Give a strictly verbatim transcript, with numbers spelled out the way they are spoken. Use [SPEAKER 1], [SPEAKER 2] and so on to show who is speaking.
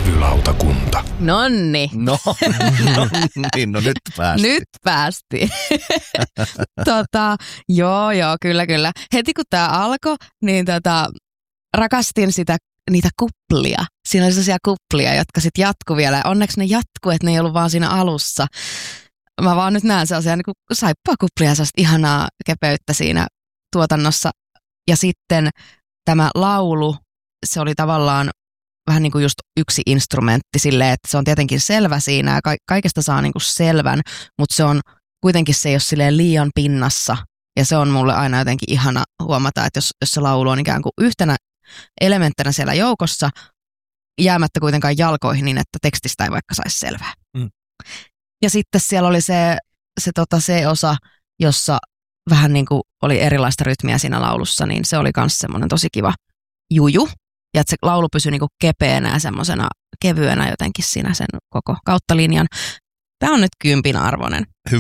[SPEAKER 1] Kevylautakunta.
[SPEAKER 2] Nonni.
[SPEAKER 3] No, no niin, no nyt päästiin.
[SPEAKER 2] Nyt päästiin. tota, joo, joo, kyllä, kyllä. Heti kun tää alkoi, niin tota, rakastin sitä, niitä kuplia. Siinä oli sellaisia kuplia, jotka sitten jatku vielä. Onneksi ne jatku, että ne ei ollut vaan siinä alussa. Mä vaan nyt näen sellaisia niin saippua kuplia, sellaista ihanaa kepeyttä siinä tuotannossa. Ja sitten tämä laulu, se oli tavallaan vähän niin kuin just yksi instrumentti silleen, että se on tietenkin selvä siinä ja ka- kaikesta saa niin kuin selvän, mutta se on kuitenkin se ei ole silleen liian pinnassa ja se on mulle aina jotenkin ihana huomata, että jos, jos se laulu on ikään kuin yhtenä elementtinä siellä joukossa, jäämättä kuitenkaan jalkoihin niin, että tekstistä ei vaikka saisi selvää. Mm. Ja sitten siellä oli se, se, tota, se osa, jossa vähän niin kuin oli erilaista rytmiä siinä laulussa, niin se oli myös semmoinen tosi kiva juju. Ja että se laulu pysyi niinku kepeänä ja semmoisena kevyenä jotenkin siinä sen koko kautta linjan. Tämä on nyt kympin arvoinen.
[SPEAKER 3] Hyvä